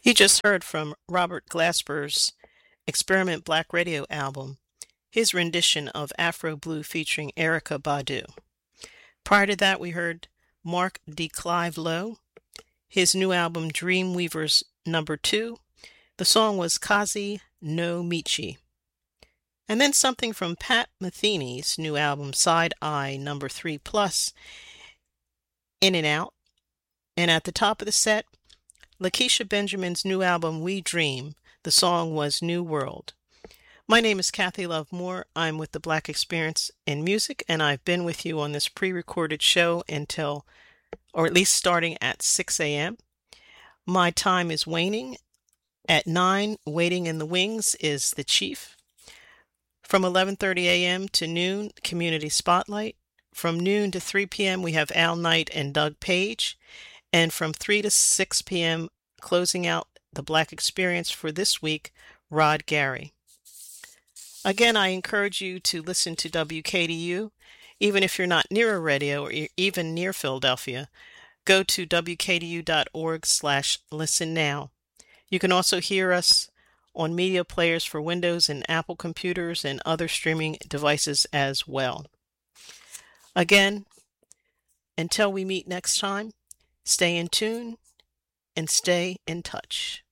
You just heard from Robert Glasper's Experiment Black Radio album, his rendition of Afro Blue featuring Erykah Badu. Prior to that, we heard Mark D. Clive Lowe, his new album Dreamweavers Number 2. The song was Kazi no Michi. And then something from Pat Metheny's new album Side Eye Number 3 Plus, In and Out. And at the top of the set, Lakeisha Benjamin's new album We Dream. The song was New World. My name is Kathy Love Moore. I'm with the Black Experience in Music, and I've been with you on this pre-recorded show until, or at least starting at 6 a.m. My time is waning. At 9, waiting in the wings is the Chief. From 11:30 a.m. to noon, Community Spotlight. From noon to 3 p.m., we have Al Knight and Doug Page. And from 3 to 6 p.m., closing out the Black Experience for this week, Rod Gary. Again, I encourage you to listen to WKDU, even if you're not near a radio or even near Philadelphia. Go to wkdu.org/listen now. You can also hear us on media players for Windows and Apple computers and other streaming devices as well. Again, until we meet next time, stay in tune and stay in touch.